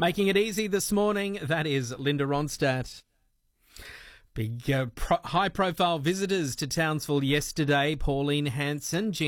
Making it easy this morning, that is Linda Ronstadt. Big high-profile visitors to Townsville yesterday. Pauline Hanson,